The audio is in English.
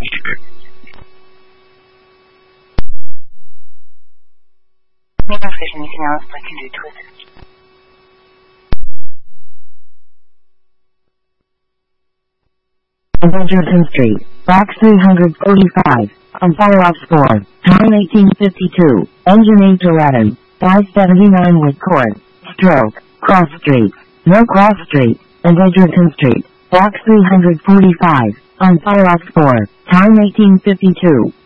Maybe if there's anything else I can do to assist. Edgerton Street, Box 345, on follow-up score, time 1852, engine 811, 579 with cord, stroke, cross street, no cross street, and Edgerton Street, Box 345, on follow-up score, time 1852.